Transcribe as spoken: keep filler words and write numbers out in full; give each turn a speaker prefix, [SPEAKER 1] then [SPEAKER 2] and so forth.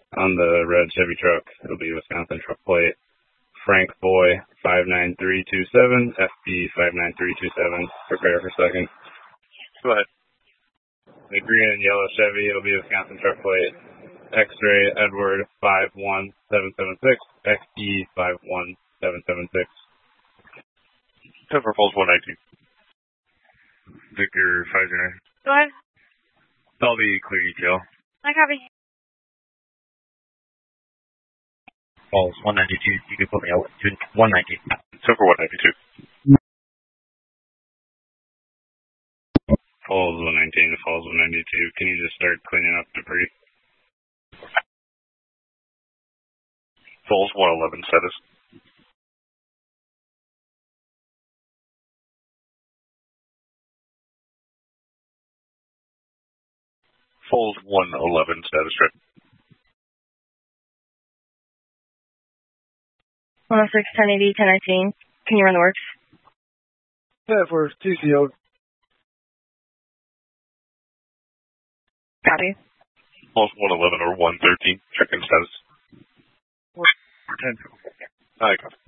[SPEAKER 1] On the red Chevy truck, it'll be Wisconsin truck plate. Frank Boy, five nine three two seven, F B five nine three two seven. Prepare for second.
[SPEAKER 2] Go ahead.
[SPEAKER 1] The green and yellow Chevy, it'll be Wisconsin truck plate. X-ray Edward five one seven seven six, X E five one seven seven six.
[SPEAKER 2] Denver Falls one nineteen.
[SPEAKER 1] Victor five zero.
[SPEAKER 3] Go ahead.
[SPEAKER 1] I'll be clear detail.
[SPEAKER 3] I copy.
[SPEAKER 4] Falls one ninety-two, you can put me out to one ninety.
[SPEAKER 2] Denver one ninety-two.
[SPEAKER 1] Falls one nineteen, Falls one ninety-two. Can you just start cleaning up debris?
[SPEAKER 2] Falls one eleven status. Falls one eleven status check.
[SPEAKER 3] one oh six, ten eighty, ten nineteen. Can you run the works?
[SPEAKER 5] Yeah, for T C O.
[SPEAKER 3] Copy.
[SPEAKER 2] Falls one eleven or one thirteen. Check in status.
[SPEAKER 5] ten.
[SPEAKER 2] I copy.